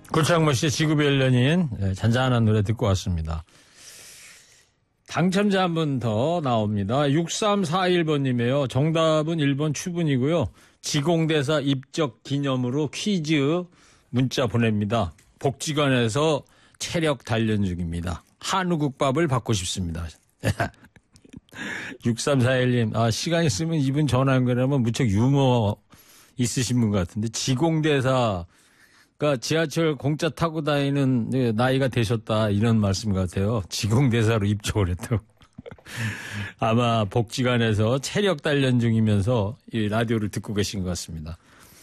구창모 씨의 지구별 연인 잔잔한 노래 듣고 왔습니다. 당첨자 한 분 더 나옵니다. 6341번님이에요. 정답은 1번 추분이고요. 지공대사 입적 기념으로 퀴즈 문자 보냅니다. 복지관에서 체력 단련 중입니다. 한우국밥을 받고 싶습니다. 6341님, 시간 있으면 이분 전화 연결하면 무척 유머 있으신 분 같은데, 지공대사, 그러니까 지하철 공짜 타고 다니는 나이가 되셨다, 이런 말씀 같아요. 지공대사로 입적을 했다고. 아마 복지관에서 체력 단련 중이면서 이 라디오를 듣고 계신 것 같습니다.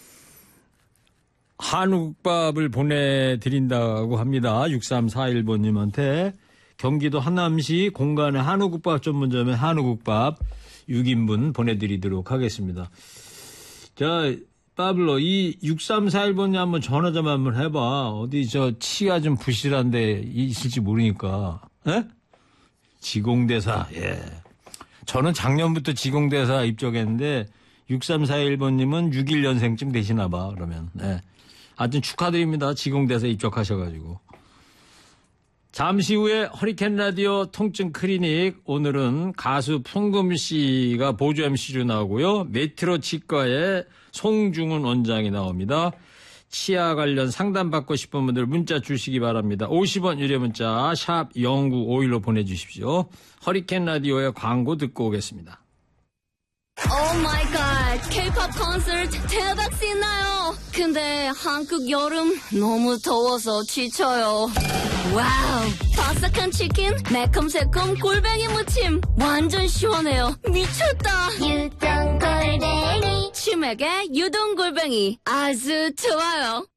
한우국밥을 보내드린다고 합니다. 6341번님한테. 경기도 하남시 공간의 한우국밥 전문점의 한우국밥 6인분 보내드리도록 하겠습니다. 자, 파블로, 이 6341번님 한번 전화 좀 한번 해봐. 어디 치가 좀 부실한데 있을지 모르니까. 에? 지공대사, 예. 저는 작년부터 지공대사 입적했는데 6341번님은 61년생쯤 되시나 봐, 그러면. 네. 하여튼 축하드립니다. 지공대사 입적하셔가지고. 잠시 후에 허리케인 라디오 통증 클리닉, 오늘은 가수 풍금 씨가 보조 MC로 나오고요. 메트로 치과의 송중훈 원장이 나옵니다. 치아 관련 상담받고 싶은 분들 문자 주시기 바랍니다. 50원 유료 문자 샵 0951로 보내주십시오. 허리케인 라디오의 광고 듣고 오겠습니다. 오 마이 갓, K-pop 콘서트 대박 신나요. 근데 한국 여름 너무 더워서 지쳐요. 와우, 바삭한 치킨, 매콤새콤 골뱅이 무침, 완전 시원해요. 미쳤다. 유동 골뱅이 치맥의 유동 골뱅이 아주 좋아요.